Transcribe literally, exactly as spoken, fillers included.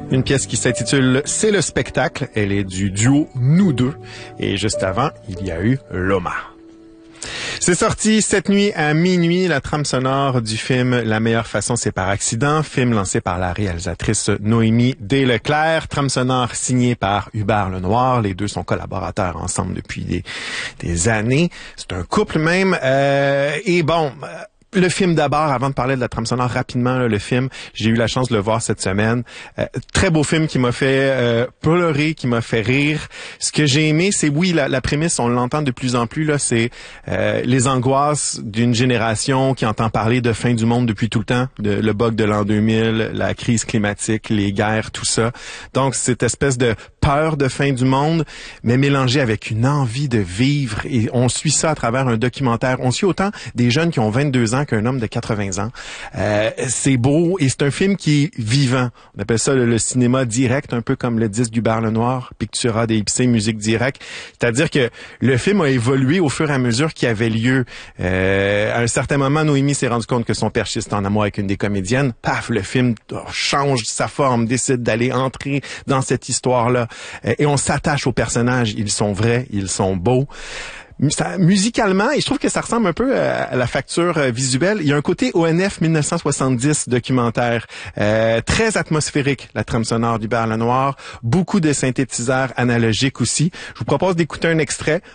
Une pièce qui s'intitule « C'est le spectacle ». Elle est du duo Nous deux. Et juste avant, il y a eu Loma. C'est sorti cette nuit à minuit, la trame sonore du film La meilleure façon c'est par accident, film lancé par la réalisatrice Noémie Desleclerc, trame sonore signée par Hubert Lenoir. Les deux sont collaborateurs ensemble depuis des, des années. C'est un couple même. Euh, et bon... Le film d'abord, avant de parler de la trame sonore rapidement, là, le film, j'ai eu la chance de le voir cette semaine. Euh, très beau film qui m'a fait euh, pleurer, qui m'a fait rire. Ce que j'ai aimé, c'est oui, la, la prémisse, on l'entend de plus en plus, là, c'est euh, les angoisses d'une génération qui entend parler de fin du monde depuis tout le temps, de, le bug de l'an deux mille, la crise climatique, les guerres, tout ça. Donc, cette espèce de peur de fin du monde, mais mélangée avec une envie de vivre. Et on suit ça à travers un documentaire. On suit autant des jeunes qui ont vingt-deux ans qu'un homme de quatre-vingts ans. Euh, c'est beau et c'est un film qui est vivant. On appelle ça le, le cinéma direct, un peu comme le disque d'Hubert Lenoir, Pictura de Ipsé, musique directe. C'est-à-dire que le film a évolué au fur et à mesure qu'il avait lieu. Euh, à un certain moment, Noémie s'est rendu compte que son père est en amour avec une des comédiennes. Paf, le film change sa forme, décide d'aller entrer dans cette histoire-là. Euh, et on s'attache aux personnages. Ils sont vrais, ils sont beaux. Ça, musicalement, et je trouve que ça ressemble un peu à, à la facture euh, visuelle. Il y a un côté O N F dix-neuf cent soixante-dix documentaire, euh, très atmosphérique, la trame sonore d'Hubert Lenoir. Beaucoup de synthétiseurs analogiques aussi. Je vous propose d'écouter un extrait.